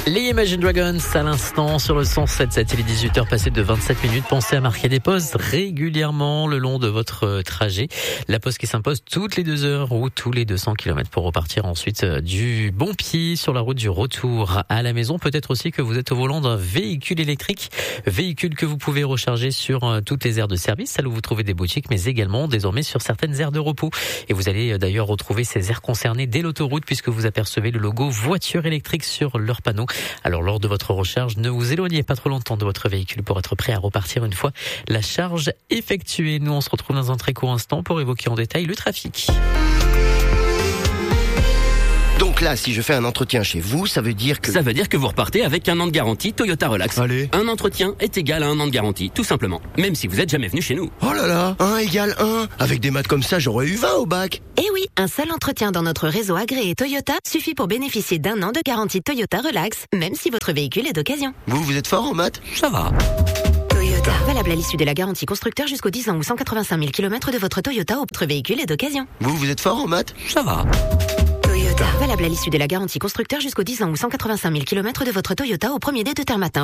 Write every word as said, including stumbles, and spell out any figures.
Les Imagine Dragons à l'instant sur le cent sept sept, il est dix-huit heures passées de vingt-sept minutes. Pensez à marquer des pauses régulièrement le long de votre trajet. La pause qui s'impose toutes les deux heures ou tous les deux cents kilomètres pour repartir ensuite du bon pied sur la route du retour à la maison. Peut-être aussi que vous êtes au volant d'un véhicule électrique, véhicule que vous pouvez recharger sur toutes les aires de service, celles où vous trouvez des boutiques, mais également désormais sur certaines aires de repos. Et vous allez d'ailleurs retrouver ces aires concernées dès l'autoroute puisque vous apercevez le logo voiture électrique sur leur panneau. Alors lors de votre recharge, ne vous éloignez pas trop longtemps de votre véhicule pour être prêt à repartir une fois la charge effectuée. Nous on se retrouve dans un très court instant pour évoquer en détail le trafic. Donc là, si je fais un entretien chez vous, ça veut dire que... Ça veut dire que vous repartez avec un an de garantie Toyota Relax. Allez. Un entretien est égal à un an de garantie, tout simplement. Même si vous êtes jamais venu chez nous. Oh là là, un égale un. Avec des maths comme ça, j'aurais eu vingt au bac. Eh oui, un seul entretien dans notre réseau agréé Toyota suffit pour bénéficier d'un an de garantie Toyota Relax, même si votre véhicule est d'occasion. Vous, vous êtes fort en maths? Ça va. Toyota. Valable à l'issue de la garantie constructeur jusqu'aux dix ans ou cent quatre-vingt-cinq mille kilomètres de votre Toyota ou votre véhicule est d'occasion. Vous, vous êtes fort en maths? Ça va. Toyota. Valable à l'issue de la garantie constructeur jusqu'aux dix ans ou cent quatre-vingt-cinq mille kilomètres de votre Toyota au premier dé de terre matin.